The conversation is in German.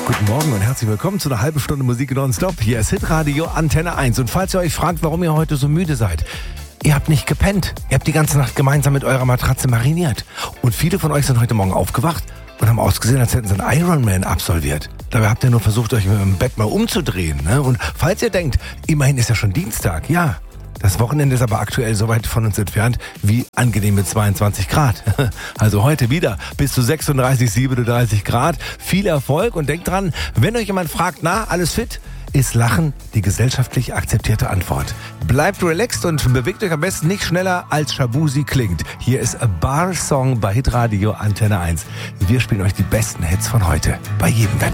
Guten Morgen und herzlich willkommen zu einer halben Stunde Musik nonstop. Hier ist Hitradio Antenne 1. Und falls ihr euch fragt, warum ihr heute so müde seid, ihr habt nicht gepennt. Ihr habt die ganze Nacht gemeinsam mit eurer Matratze mariniert. Und viele von euch sind heute Morgen aufgewacht und haben ausgesehen, als hätten sie einen Ironman absolviert. Dabei habt ihr nur versucht, euch im Bett mal umzudrehen. Ne? Und falls ihr denkt, immerhin ist ja schon Dienstag, ja. Das Wochenende ist aber aktuell so weit von uns entfernt wie angenehme 22 Grad. Also heute wieder bis zu 36, 37 Grad. Viel Erfolg und denkt dran, wenn euch jemand fragt, na, alles fit? Ist Lachen die gesellschaftlich akzeptierte Antwort. Bleibt relaxed und bewegt euch am besten nicht schneller als Shabuzi klingt. Hier ist A Bar Song bei Hitradio Antenne 1. Wir spielen euch die besten Hits von heute bei jedem Wetter.